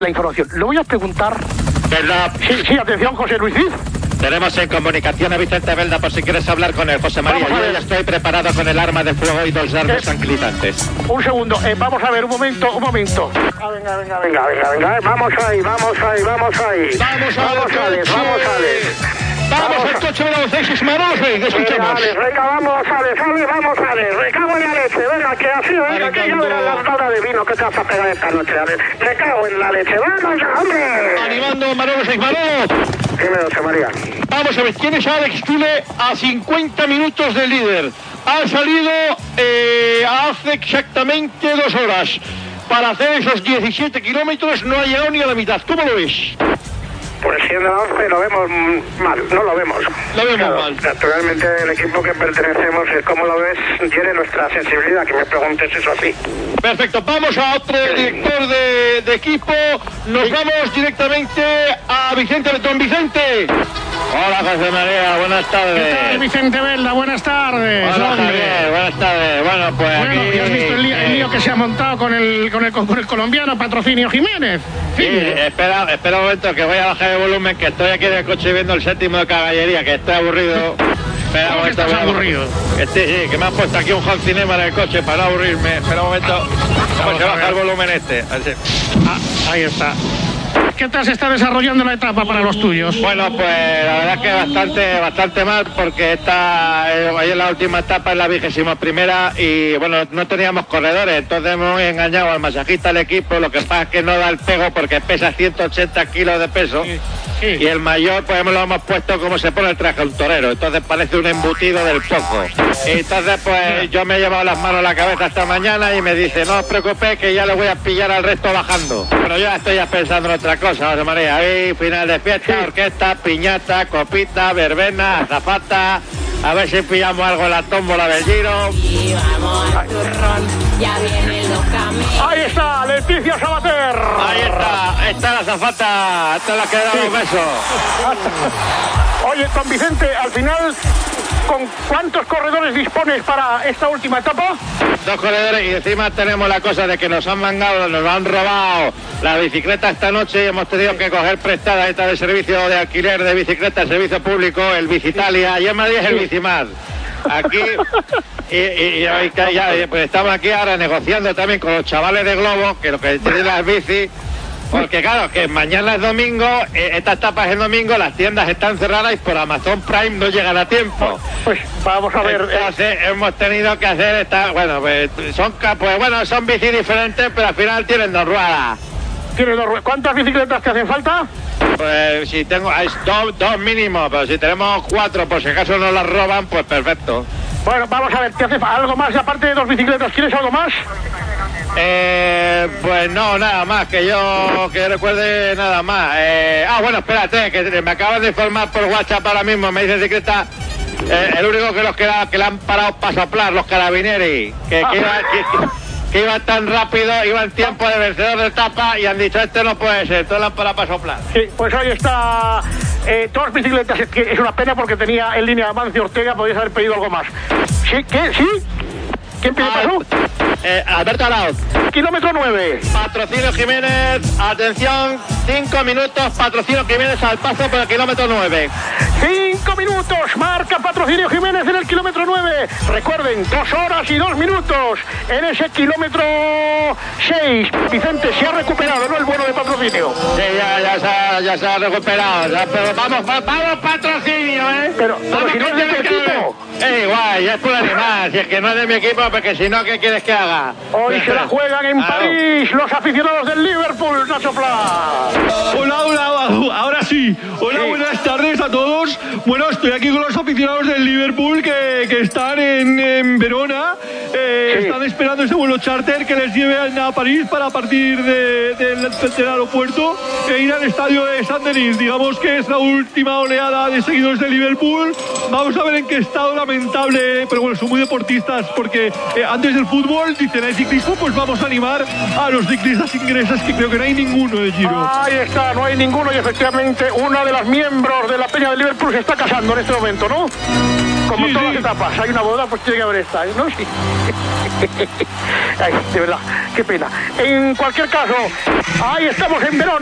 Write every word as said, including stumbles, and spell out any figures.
la información. Le voy a preguntar... ¿Verdad? Sí, sí, atención, José Luis Cid. Tenemos en comunicación a Vicente Belda por si quieres hablar con él, José María. Yo ya estoy preparado con el arma de fuego y dos dardos tranquilizantes. Un segundo, eh, vamos a ver, un momento, un momento. Ah, venga, venga, venga, venga, venga, eh, vamos ahí, vamos ahí, vamos ahí. Vamos a vamos, Alex, vamos, Alex. Vamos al coche de los Seixas Manos, escuchemos. Alex, venga, vamos, Alex, Alex, vamos, Alex. Me cago en la leche, venga, que así, venga, que ya verás la tabla de vino que te vas a pegar esta noche, Alex. Me cago en la leche, vamos, hombre. Animando Manolo Seis Manos. Dime, José María. Vamos a ver, ¿quién es Alex Zule a cincuenta minutos del líder? Ha salido eh, hace exactamente dos horas. Para hacer esos diecisiete kilómetros no ha llegado ni a la mitad. ¿Cómo lo ves? Pues siendo once lo vemos mal, no lo vemos. Lo vemos claro, mal. Naturalmente el equipo que pertenecemos, ¿cómo lo ves? Tiene nuestra sensibilidad, que me preguntes eso así. Perfecto, vamos a otro director de, de equipo. Nos sí. vamos directamente a Vicente Don Vicente. Hola José María, buenas tardes. ¿Qué tal, Vicente Belda? Buenas tardes. Hola Javier, buenas tardes. Bueno, pues bueno, aquí... ¿y has visto el lío, el lío que se ha montado con el, con el, con el colombiano Patrocinio Jiménez? Sí, sí, espera, espera un momento que voy a bajar el volumen, que estoy aquí en el coche viendo el séptimo de caballería, que estoy aburrido. Espera un momento, estás aburrido? Que sí, sí, que me han puesto aquí un home cinema en el coche para no aburrirme. Espera un momento, ¿cómo se baja el volumen este? Ah, ahí está. ¿Qué tal se está desarrollando la etapa para los tuyos? Bueno, pues la verdad es que bastante bastante mal, porque esta eh, hoy en la última etapa, es la vigésima primera, y bueno, no teníamos corredores, entonces hemos engañado al masajista del equipo. Lo que pasa es que no da el pego porque pesa ciento ochenta kilos de peso. Sí. Sí. Y el mayor, pues lo hemos puesto como se pone el traje a un torero, entonces parece un embutido del pozo. Y entonces pues yo me he llevado las manos a la cabeza esta mañana y me dice, no os preocupéis que ya le voy a pillar al resto bajando. Pero yo ya estoy ya pensando en otra cosa, José María. Ahí, final de fiesta, sí. orquesta, piñata, copita, verbena, azafata. A ver si pillamos algo en la tómbola del Giro. Y vamos al turrón, ya vienen los caminos. Ahí está, Leticia Sabater. Ahí está, está la azafata. Esta es la que da sí. los besos. Oye, don Vicente, al final, ¿con cuántos corredores dispones para esta última etapa? Dos corredores, y encima tenemos la cosa de que nos han mangado, nos han robado la bicicleta esta noche y hemos tenido que coger prestada esta de servicio de alquiler de bicicleta, el servicio público, el Bicitalia, y en Madrid es el Bicimar. Aquí, y, y, y ya, ya, pues estamos aquí ahora negociando también con los chavales de Globo, que lo que tienen las bicis. Porque claro, que mañana es domingo, esta etapa es el domingo, las tiendas están cerradas y por Amazon Prime no llegan a tiempo. Pues vamos a ver. Entonces eh... hemos tenido que hacer esta, bueno, pues son pues bueno, son bicis diferentes, pero al final tienen dos ruedas. ¿Tienen dos ruedas? ¿Cuántas bicicletas te hacen falta? Pues si tengo, hay dos, dos mínimos, pero si tenemos cuatro, por si acaso nos las roban, pues perfecto. Bueno, vamos a ver, ¿te hace algo más aparte de dos bicicletas? ¿Quieres algo más? Eh, pues no, nada más, que yo que recuerde nada más. Eh, ah, bueno, espérate, que me acabas de informar por WhatsApp ahora mismo, me dice que está eh, el único que los que, la, que le han parado para soplar, los carabineros, que, que, iba, que, que iba tan rápido, iba en tiempo de vencedor de etapa y han dicho, este no puede ser, todos le han parado para soplar. Sí, pues ahí está, eh, dos bicicletas, es que es una pena porque tenía en línea Amancio Ortega, podías haber pedido algo más. ¿Sí? ¿Qué? ¿Sí? ¿Quién pide paso? Eh, Alberto Arauz. Kilómetro nueve. Patrocinio Jiménez, atención, cinco minutos, Patrocinio Jiménez al paso por el kilómetro nueve. Cinco minutos, marca Patrocinio Jiménez en el kilómetro nueve. Recuerden, dos horas y dos minutos en ese kilómetro seis. Vicente, se ha recuperado, ¿no? El vuelo de Patrocinio. Sí, ya, ya, se, ha, ya se ha recuperado. Ya, pero vamos, vamos Patrocinio, ¿eh? Pero, pero vamos, si no es de mi equipo. Eh, igual, ya es por animal, si es que no es de mi equipo, porque si no, ¿qué quieres que haga? Hoy se la juegan en claro. París los aficionados del Liverpool, Nacho Pla. Hola, hola, ahora sí. Hola, sí. Buenas tardes a todos. Bueno, estoy aquí con los aficionados del Liverpool que, que están en, en Verona. Eh, sí. Están esperando ese vuelo charter que les lleve a París para partir de, de, de, del aeropuerto e ir al estadio de Saint-Denis. Digamos que es la última oleada de seguidores del Liverpool. Vamos a ver en qué estado lamentable, pero bueno, son muy deportistas porque eh, antes del fútbol dicen el ciclismo, pues vamos a animar a los ciclistas ingleses, que creo que no hay ninguno de Giro. Ahí está, no hay ninguno, y efectivamente una de las miembros de la Peña de Liverpool se está casando en este momento, ¿no? como sí, todas sí. las etapas, hay una boda, pues tiene que haber esta, ¿no? Sí. Ay, de verdad, qué pena. En cualquier caso, ahí estamos en Verona.